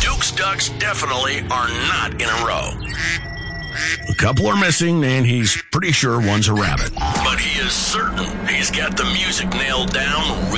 Duke's Ducks definitely are not in a row. A couple are missing, and he's pretty sure one's a rabbit. But he is certain he's got the music nailed down